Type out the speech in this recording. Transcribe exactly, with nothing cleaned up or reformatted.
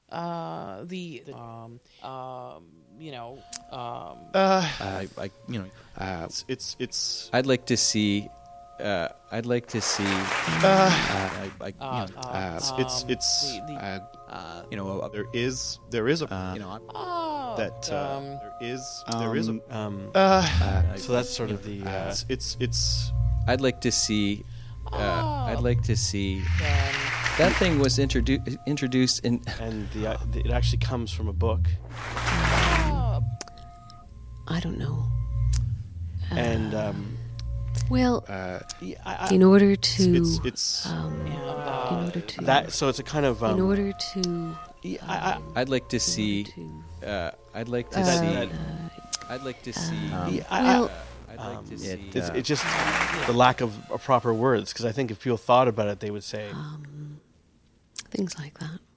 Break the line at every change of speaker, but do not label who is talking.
uh, the, the um, um, you know, um,
Uh,
I, I, you know,
uh, it's it's it's.
I'd like to see. Uh, I'd like to see.
Uh,
I, I, you
uh,
know,
uh,
um,
it's it's.
the, the,
Uh,
uh, you know, uh,
there is there is a.
uh, you know, I'm,
oh,
that uh,
um,
there is there is a.
Um, um,
Uh,
so that's sort of the.
uh,
Uh,
it's it's it's.
I'd like to see. Uh,
Oh.
I'd like to see.
um,
That thing was introduced introduced in.
and the, uh, the it actually comes from a book,
oh,
I don't know.
and um,
Well,
Uh,
yeah, I, I,
in order to,
it's it's.
um,
and,
in
uh,
order to,
that. So it's a kind of. Um,
in order to,
yeah, I, I,
I'd like to
in
see.
order to,
Uh, I'd like to
uh,
see.
that-
I'd like to see.
um,
yeah, I,
well,
I'd like
um,
to
it,
see.
it's,
uh,
it's just the lack of uh, proper words. Because I think if people thought about it, they would say,
um, things like that.